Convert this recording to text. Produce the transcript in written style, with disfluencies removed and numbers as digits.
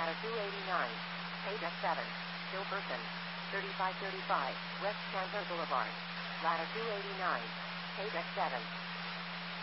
Ladder 289. Paydeck 7. Gilberton. 3535. West Chandler Boulevard. Ladder 289. Paydeck 7.